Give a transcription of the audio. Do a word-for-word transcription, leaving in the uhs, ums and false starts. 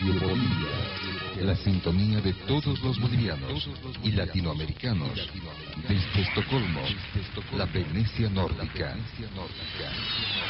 Radio Bolivia, la sintonía de todos los bolivianos y latinoamericanos desde Estocolmo, la Venecia nórdica.